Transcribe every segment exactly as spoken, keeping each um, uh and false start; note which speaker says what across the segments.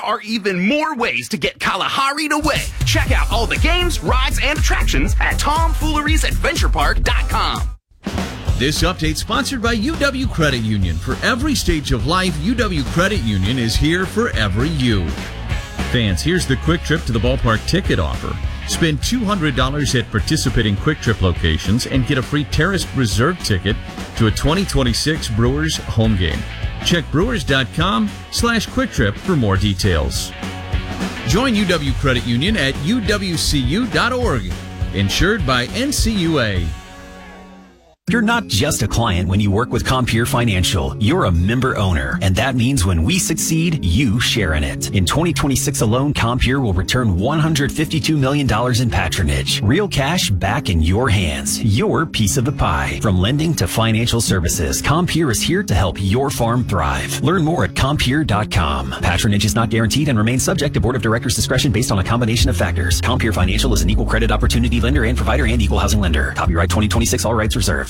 Speaker 1: are even more ways to get Kalahari'd away. Check out all the games, rides, and attractions at Tomfooleries Adventure Park dot com.
Speaker 2: This update sponsored by U W Credit Union. For every stage of life, U W Credit Union is here for every you. Fans, here's the Quick Trip to the Ballpark ticket offer. Spend two hundred dollars at participating Quick Trip locations and get a free Terrace Reserve ticket to a twenty twenty-six Brewers home game. Check brewers.com slash Quick Trip for more details. Join U W Credit Union at U W C U dot org. Insured by N C U A.
Speaker 3: You're not just a client when you work with Compeer Financial. You're a member owner, and that means when we succeed, you share in it. In twenty twenty-six alone, Compeer will return one hundred fifty-two million dollars in patronage. Real cash back in your hands. Your piece of the pie. From lending to financial services, Compeer is here to help your farm thrive. Learn more at Compeer dot com. Patronage is not guaranteed and remains subject to Board of Directors' discretion based on a combination of factors. Compeer Financial is an equal credit opportunity lender and provider and equal housing lender. Copyright twenty twenty-six, all rights reserved.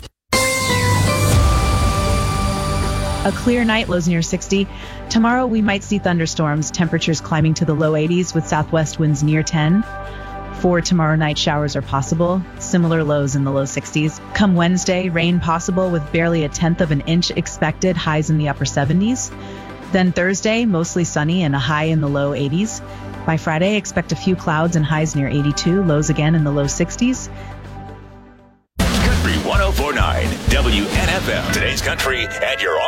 Speaker 4: A clear night, lows near sixty. Tomorrow we might see thunderstorms, temperatures climbing to the low eighties with southwest winds near ten. For tomorrow night, showers are possible, similar lows in the low sixties. Come Wednesday, rain possible with barely a tenth of an inch expected, highs in the upper seventies. Then Thursday, mostly sunny and a high in the low eighties. By Friday, expect a few clouds and highs near eighty-two, lows again in the low sixties.
Speaker 5: Country one oh four point nine W N F M. Today's country and your